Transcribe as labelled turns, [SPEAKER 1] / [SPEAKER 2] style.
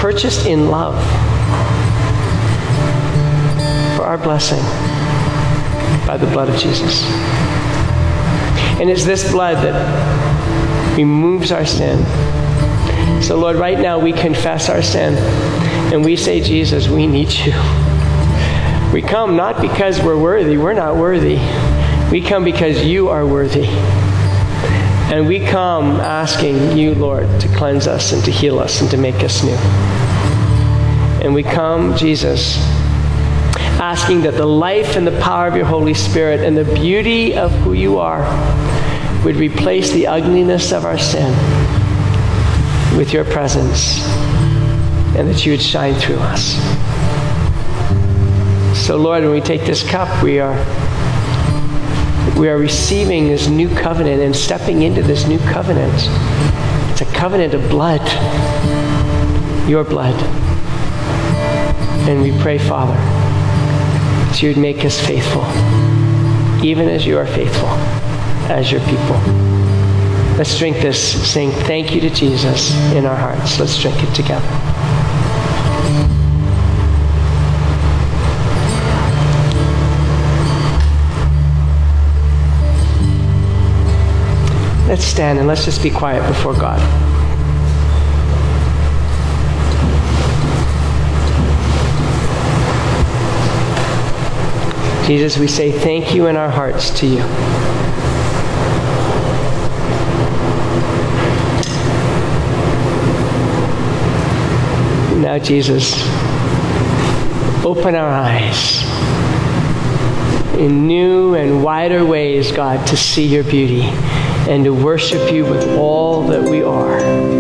[SPEAKER 1] purchased in love for our blessing by the blood of Jesus. And it's this blood that removes our sin. So Lord, right now we confess our sin and we say, Jesus, we need you. We come not because we're worthy. We're not worthy. We come because you are worthy. And we come asking you, Lord, to cleanse us and to heal us and to make us new. And we come, Jesus, asking that the life and the power of your Holy Spirit and the beauty of who you are would replace the ugliness of our sin with your presence, and that you would shine through us. So Lord, when we take this cup, we are receiving this new covenant and stepping into this new covenant. It's a covenant of blood, your blood. And we pray, Father, that you would make us faithful, even as you are faithful, as your people. Let's drink this, saying thank you to Jesus in our hearts. Let's drink it together. Let's stand and let's just be quiet before God. Jesus, we say thank you in our hearts to you. Now, Jesus, open our eyes in new and wider ways, God, to see your beauty and to worship you with all that we are.